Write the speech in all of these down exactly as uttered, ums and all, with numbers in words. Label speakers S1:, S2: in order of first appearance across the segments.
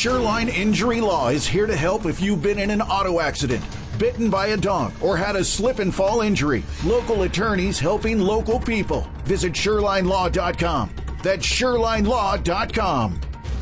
S1: Shoreline Injury Law is here to help if you've been in an auto accident, bitten by a dog, or had a slip and fall injury. Local attorneys helping local people. Visit shoreline law dot com. That's shoreline law dot com.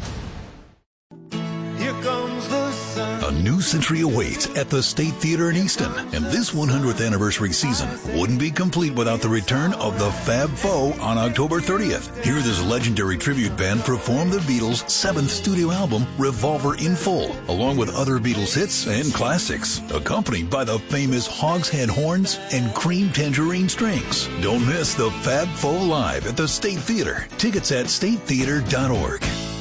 S2: Here comes the sun.
S3: A new century awaits at the State Theater in Easton, and this one hundredth anniversary season wouldn't be complete without the return of the Fab Four on October thirtieth. Hear this legendary tribute band perform the Beatles' seventh studio album, Revolver in Full, along with other Beatles hits and classics, accompanied by the famous Hogshead horns and cream tangerine strings. Don't miss the Fab Four live at the State Theater. Tickets at state theater dot org.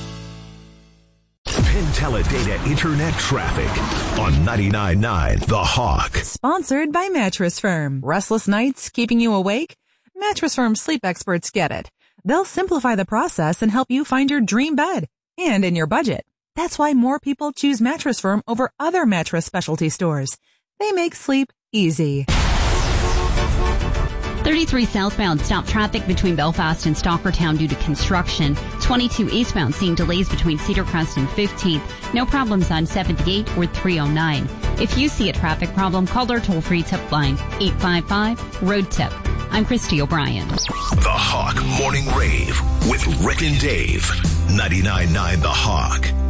S4: Teledata Internet Traffic on ninety-nine point nine The Hawk.
S5: Sponsored by Mattress Firm. Restless nights keeping you awake? Mattress Firm sleep experts get it. They'll simplify the process and help you find your dream bed and in your budget. That's why more people choose Mattress Firm over other mattress specialty stores. They make sleep easy.
S6: thirty-three southbound stop traffic between Belfast and Stockertown due to construction. twenty-two eastbound seeing delays between Cedar Crest and fifteenth. No problems on seventy-eight or three oh nine. If you see a traffic problem, call our toll-free tip line, eight five five, road tip. I'm Christy O'Brien.
S4: The Hawk Morning Rave with Rick and Dave. ninety-nine point nine The Hawk.